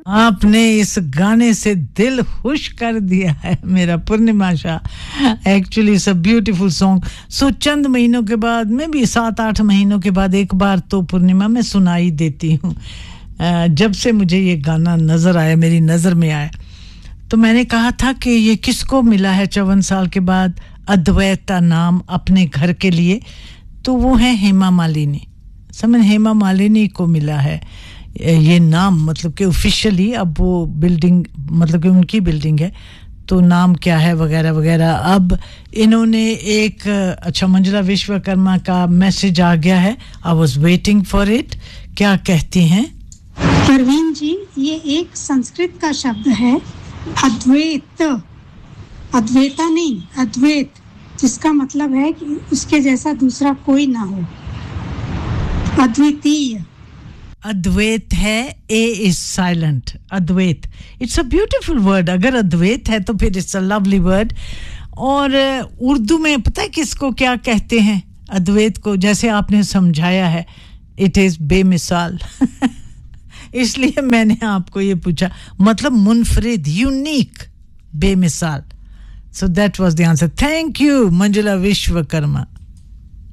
आपने इस गाने से दिल खुश कर दिया है मेरा पूर्णिमा Shah actually it's a beautiful song so चंद महीनों के बाद मैं भी 7-8 महीनों के बाद एक बार तो पूर्णिमा में सुनाई देती हूँ जब से मुझे ये गाना नजर आया मेरी नजर में आया तो मैंने कहा था कि ये किसको मिला है 54 साल के बाद अद्वैता नाम अपने घर के लिए तो वो है हेमा मालिनी समझ हेमा मालिनी को मिला है ये नाम मतलब कि ऑफिशियली अब वो बिल्डिंग मतलब कि उनकी बिल्डिंग है तो नाम क्या है वगैरह वगैरह अब इन्होंने एक अच्छा मंजुला विश्वकर्मा का मैसेज आ गया है I was waiting for it क्या कहती हैं परवीन जी ये एक संस्कृत का शब्द है अद्वैत अद्वैता नहीं अद्वैत जिसका मतलब है कि उसके जैसा दूसरा कोई ना हो अद्वितीय अद्वैत है ए is silent Advaita it's a beautiful word अगर अद्वैत है तो फिर इट्स अ लवली वर्ड और उर्दू में पता है किसको क्या कहते हैं अद्वैत को जैसे आपने समझाया है इट इज बेमिसाल इसलिए मैंने आपको ये पूछा मतलब मुनफरिद यूनिक बेमिसाल so that was the answer thank you Manjula Vishwakarma